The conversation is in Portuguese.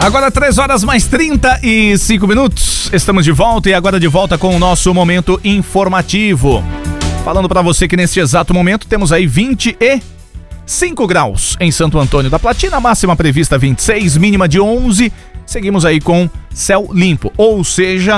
Agora 3 horas mais 35 minutos. Estamos de volta e agora de volta com o nosso momento informativo. Falando para você que neste exato momento temos aí 25 graus em Santo Antônio da Platina, máxima prevista 26, mínima de 11. Seguimos aí com céu limpo, ou seja,